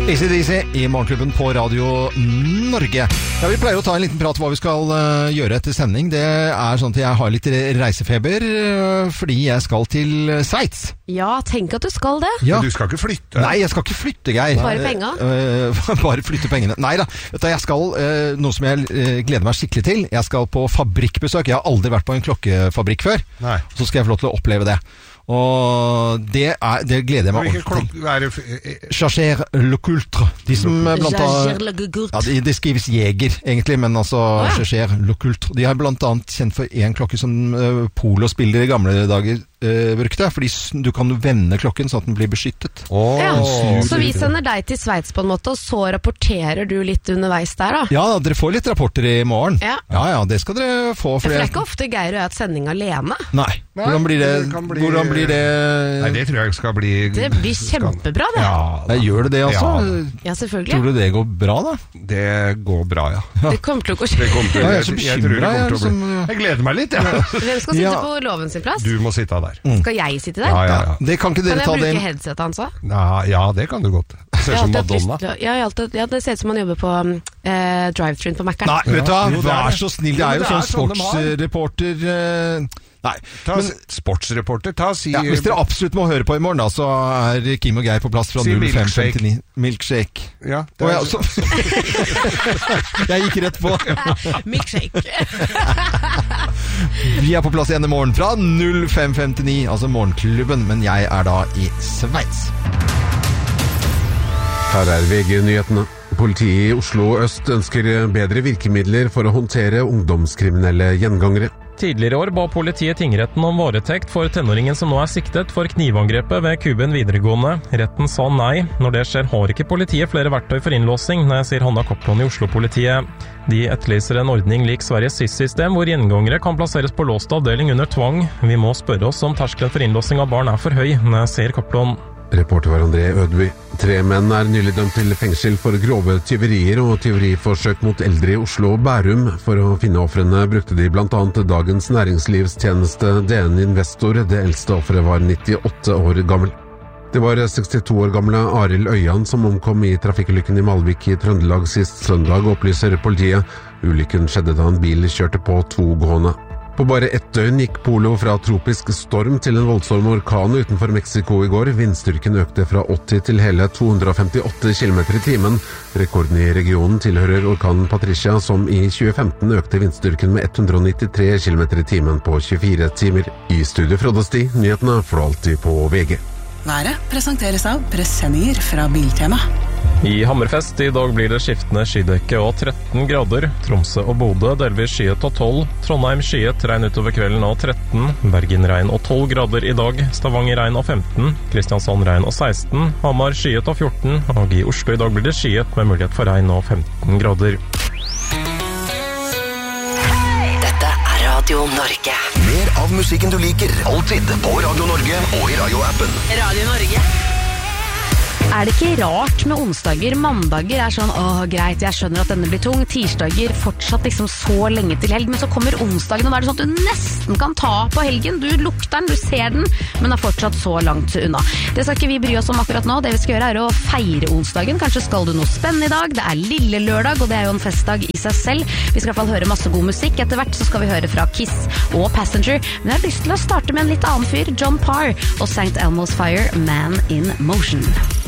AC/DC I Morgenklubben på Radio Norge. Ja, vi pleier å ta en liten prat hva vi skal gjøre etter sending. Det sånn at jeg har litt reisefeber fordi jeg skal til Sveits. Ja, tenk at du skal det. Ja. Men du skal ikke flytte? Nei, jeg skal ikke flytte, Geir. Bare penger? Bare flytte pengene. Nei da, jeg skal noe som jeg gleder meg skikkelig til. Jeg skal på fabrikkbesøk. Jeg har aldri vært på en klokkefabrikk før. Nei. Så skal jeg få lov til å oppleve det. Og det gleder jeg meg ordentlig. Jager Lecoultre. De som blant annet det skrives Jeger egentlig, men altså Jager Lecoultre. De har blant annet kjent for en klokke som polospillere I gamle dager brukte, fordi du kan vende klokken sånn at den blir beskyttet. Så vi sender deg til Sveits på en måte, og så rapporterer du litt underveis der da? Ja, dere får litt rapporter I morgen. Ja, det skal dere få. For det ikke ofte Geir å ha et sending alene. Nei. Hvordan blir det? Hvordan blir det? Nei, det tror jeg skal bli... Det blir kjempebra, det. Ja, gjør det altså? Ja, selvfølgelig. Tror du det går bra, da? Det går bra, ja. Det kommer til å gå kjempebra. Jeg så bekymret. Jeg gleder meg litt, ja. Hvem skal sitte på loven sin plass? Du må sitte der. Skal jeg sitte der? Ja. Det kan ikke dere ta det. Kan jeg bruke headset hans også? Ja, det kan du godt. Det ser som Madonna. Det ser ut som man jobber på drive-thru på Mac-en. Nei, vet du, vær så snill. Det jo sånn sportsreporter... Nei, sportsreporter, hvis dere absolutt må høre på I morgen da, så Kim og Geir på plass fra 0559. Milkshake. Ja, jeg gikk rett på. Milkshake. Vi på plass igjen I morgen fra 0559, altså morgenklubben, men jeg da I Sveits. Her VG-nyhetene. Politiet I Oslo Øst ønsker bedre virkemidler for å håndtere ungdomskriminelle gjengangere. Tidligere I år ba politiet tingretten om varetekt for tenåringen som nå siktet for knivangrepet ved Kuben videregående. Retten sa nei. Når det skjer har ikke politiet flere verktøy for innlåsing, sier Hanna Kopplund I Oslo-politiet. De etterlyser en ordning lik Sveriges SIS-system, hvor gjengangere kan plasseres på låst avdeling under tvang. Vi må spørre oss om terskelen for innlåsing av barn for høy, sier Kopplund. Reporter var André Ødby. 3 menn nylig dømt til fengsel for grove tyverier og tyveriforsøk mot eldre I Oslo og Bærum. For å finne ofrene brukte de blant annet Dagens Næringslivstjeneste DN Investor. Det eldste offeret var 98 år gammel. Det var 62 år gamle Arild Øyan som omkom I trafikkulykken I Malvik I Trøndelag sist søndag, opplyser politiet. Ulykken skjedde da en bil kjørte på 2 gående. På bare 1 døgn gikk Polo fra tropisk storm til en voldsom orkan utenfor Mexico I går. Vindstyrken økte fra 80 til hele 258 km I timen. Rekorden I regionen tilhører orkanen Patricia, som I 2015 økte vindstyrken med 193 km I timen på 24 timer. I studio Frode Sti, nyhetene for alltid på VG. Været presenteres av presenninger fra Biltema. I Hammerfest I dag blir det skiftende skydekke og 13 grader. Tromsø og Bodø delvis skyet og 12. Trondheim skyet, regn utover kvelden og 13. Bergen regn og 12 grader I dag. Stavanger regn og 15. Kristiansand regn og 16. Hamar skyet og 14. Og I Oslo I dag blir det skyet med mulighet for regn og 15 grader. Dette Radio Norge. Mer av musikken du liker, alltid på Radio Norge og I radioappen. Radio Norge. Det ikke rart med onsdager? Mandager sånn, greit, jeg skjønner at denne blir tung. Tirsdager fortsatt liksom så lenge til helg, men så kommer onsdagen, og da det sånn at du nesten kan ta på helgen. Du lukter den, du ser den, men fortsatt så langt unna. Det skal ikke vi bry oss om akkurat nå. Det vi skal gjøre å feire onsdagen. Kanskje skal du noe spennende I dag. Det lille lørdag, og det jo en festdag I seg selv. Vi skal I hvert fall høre masse god musikk. Etter hvert så skal vi høre fra Kiss og Passenger. Men jeg har lyst til å starte med en litt annen fyr, John Parr og St. Elmo's Fire, Man in Motion.